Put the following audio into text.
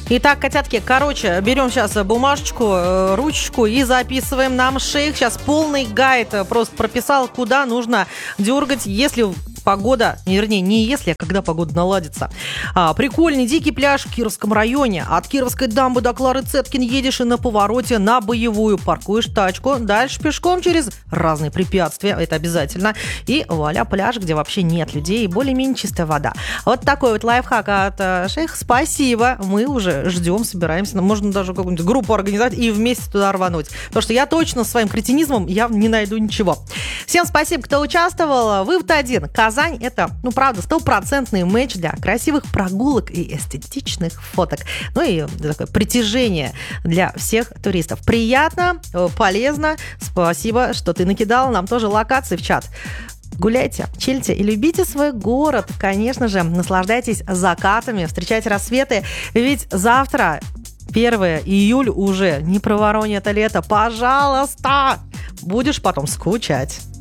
Итак, котятки, короче, берем сейчас бумажечку, ручечку и записываем нам шейх. Сейчас полный гайд просто прописал, куда нужно дергать, если погода, вернее, не если, а когда погода наладится. Прикольный дикий пляж в Кировском районе. От Кировской дамбы до Клары Цеткин едешь и на повороте на Боевую паркуешь тачку. Дальше пешком через разные препятствия, это обязательно. И вуаля, пляж, где вообще нет людей и более-менее чистая вода. Вот такой вот лайфхак от шейха. Спасибо. Мы уже ждем, собираемся. Можно даже какую-нибудь группу организовать и вместе туда рвануть. Потому что я точно своим кретинизмом я не найду ничего. Всем спасибо, кто участвовал. Вывод один. Казань — это, правда, стопроцентный матч для красивых прогулок и эстетичных фоток. Ну и такое притяжение для всех туристов. Приятно, полезно. Спасибо, что ты накидал нам тоже локации в чат. Гуляйте, чильте и любите свой город. Конечно же, наслаждайтесь закатами, встречайте рассветы. Ведь завтра 1 июля уже. Не проворонь это лето. Пожалуйста! Будешь потом скучать.